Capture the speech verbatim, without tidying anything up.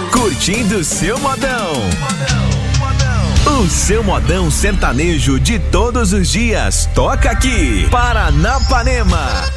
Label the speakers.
Speaker 1: Curtindo seu modão. O seu modão sertanejo de todos os dias toca aqui, Paranapanema.